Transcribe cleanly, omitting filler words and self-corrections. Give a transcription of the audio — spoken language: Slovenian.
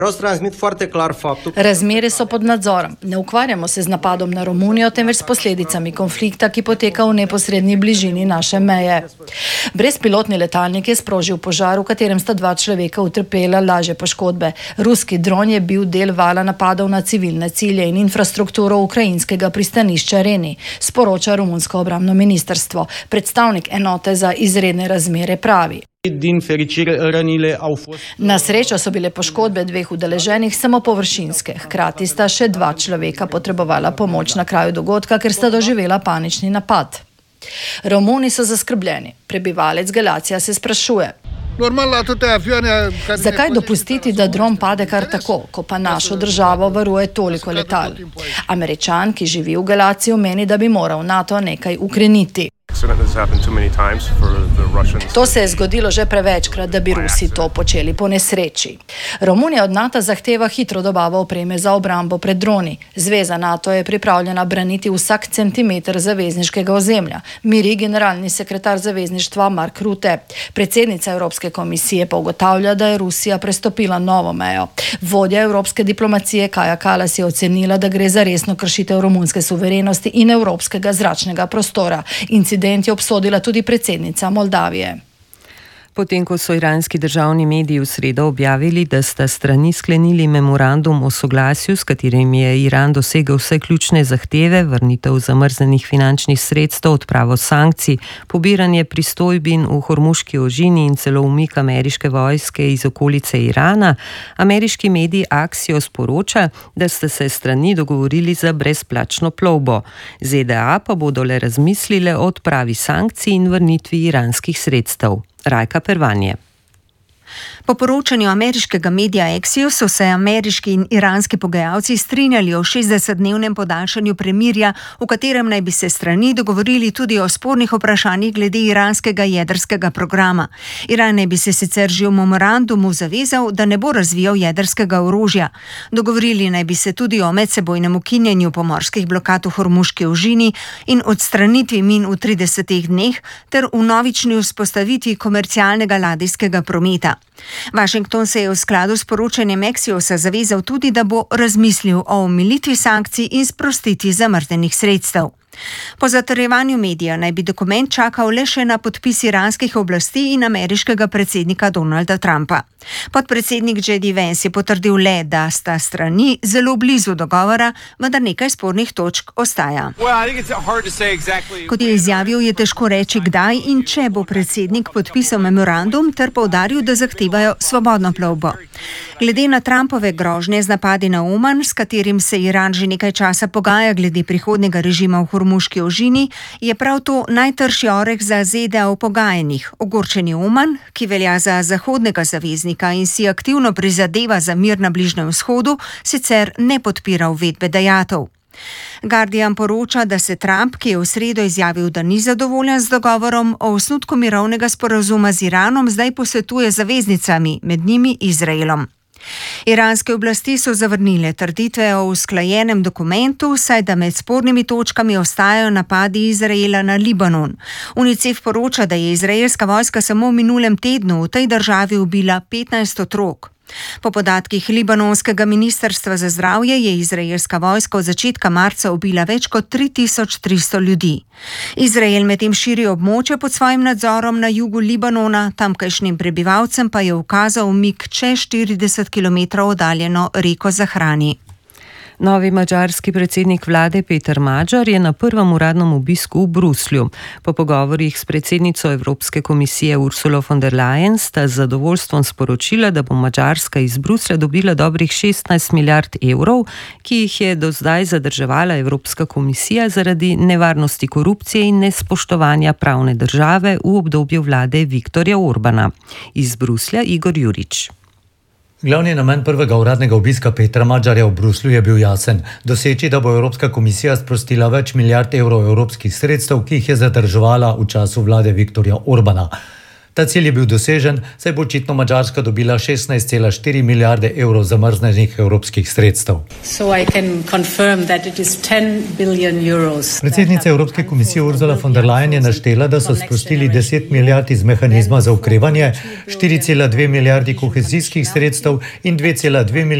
Razmere so pod nadzorom. Ne ukvarjamo se z napadom na Romunijo, temveč s posledicami konflikta, ki poteka v neposrednji bližini naše meje. Brezpilotni letalnik je sprožil požar, v katerem sta 2 človeka utrpela lažje poškodbe. Ruski dron je bil del vala napadov na civilne cilje in infrastrukturo ukrajinskega pristanišča Reni, sporoča romunsko obrambno ministrstvo. Predstavnik enote za izredne razmere pravi. Na srečo so bile poškodbe 2 udeleženih samo površinske, hkrati sta še 2 človeka potrebovala pomoč na kraju dogodka, ker sta doživela panični napad. Romuni so zaskrbljeni. Prebivalec Galacija se sprašuje. Zakaj dopustiti, da dron pade kar tako, ko pa našo državo varuje toliko letal? Američan, ki živi v Galaciju, meni, da bi moral NATO nekaj ukreniti. To se je zgodilo že prevečkrat, da bi Rusi to počeli po nesreči. Romunija od NATO zahteva hitro dobavo opreme za obrambo pred droni. Zveza NATO je pripravljena braniti vsak centimeter zavezniškega ozemlja, miri generalni sekretar zavezništva Mark Rutte. Predsednica Evropske komisije pa ugotavlja, da je Rusija prestopila novo mejo. Vodja evropske diplomacije Kaja Kallas je ocenila, da gre za resno kršitev romunske suverenosti in evropskega zračnega prostora. Incident je obsodila tudi predsednica Moldavije. Potem, ko so iranski državni mediji v sredo objavili, da sta strani sklenili memorandum o soglasju, s katerim je Iran dosegel vse ključne zahteve, vrnitev zamrznenih finančnih sredstev, odpravo sankcij, pobiranje pristojbin v Hormuški ožini in celo umik ameriške vojske iz okolice Irana, ameriški medij Axios poroča, da sta se strani dogovorili za brezplačno plovbo. ZDA pa bodo le razmislile o odpravi sankcij in vrnitvi iranskih sredstev. Rajka Pervanje. Po poročanju ameriškega medija Axios so se ameriški in iranski pogajalci strinjali o 60-dnevnem podaljšanju premirja, v katerem naj bi se strani dogovorili tudi o spornih vprašanjih glede iranskega jedrskega programa. Iran naj bi se sicer že v memorandumu zavezal, da ne bo razvijal jedrskega orožja. Dogovorili naj bi se tudi o medsebojnem ukinjanju pomorskih blokad v Hormuški ožini in odstranitvi min v 30 dneh ter vnovični vzpostavitvi komercialnega ladijskega prometa. Washington se je v skladu s poročanjem Axiosa zavezal tudi, da bo razmislil o omilitvi sankcij in sprostitvi zamrznjenih sredstev. Po zatrjevanju medija naj bi dokument čakal le še na podpis iranskih oblasti in ameriškega predsednika Donalda Trumpa. Podpredsednik J.D. Vance je potrdil le, da sta strani zelo blizu dogovora, vendar nekaj spornih točk ostaja. Kot je izjavil, je težko reči, kdaj in če bo predsednik podpisal memorandum ter poudaril, da zahtevajo svobodno plovbo. Glede na Trumpove grožnje z napadi na Oman, s katerim se Iran že nekaj časa pogaja glede prihodnjega režima v Hormuški ožini, je prav to najtrši oreh za ZDA v pogajanjih. Ogorčeni Oman, ki velja za zahodnega zaveznika in si aktivno prizadeva za mir na Bližnjem vzhodu, sicer ne podpira uvedbe dajatev. Guardian poroča, da se Trump, ki je v sredo izjavil, da ni zadovoljen z dogovorom o osnutku mirovnega sporazuma z Iranom, zdaj posvetuje z zaveznicami, med njimi Izraelom. Iranske oblasti so zavrnile trditve o usklajenem dokumentu, saj da med spornimi točkami ostajajo napadi Izraela na Libanon. UNICEF poroča, da je izraelska vojska samo v minulem tednu v tej državi ubila 15 otrok. Po podatkih libanonskega ministrstva za zdravje je izraelska vojska od začetka marca ubila več kot 3300 ljudi. Izrael medtem širi območje pod svojim nadzorom na jugu Libanona, tamkajšnjim prebivalcem pa je ukazal umik čez 40 km oddaljeno reko Zahrani. Novi madžarski predsednik vlade Peter Magyar je na prvem uradnem obisku v Bruslju. Po pogovorih s predsednico Evropske komisije Ursulo von der Leyen sta z zadovoljstvom sporočila, da bo Madžarska iz Bruslja dobila dobrih 16 milijard evrov, ki jih je do zdaj zadrževala Evropska komisija zaradi nevarnosti korupcije in nespoštovanja pravne države v obdobju vlade Viktorja Orbana. Iz Bruslja Igor Jurič. Glavni namen prvega uradnega obiska Petra Magyarja v Bruslju je bil jasen: doseči, da bo Evropska komisija sprostila več milijard evrov evropskih sredstev, ki jih je zadrževala v času vlade Viktorja Orbana. Ta cilj je bil dosežen, saj bo očitno Madžarska dobila 16,4 milijarde evrov zamrznenih evropskih sredstev. Predsednica Evropske komisije Ursula von der Leyen je naštela, da so sprostili 10 milijard iz mehanizma za okrevanje, 4,2 milijardi kohezijskih sredstev in 2,2 milijardi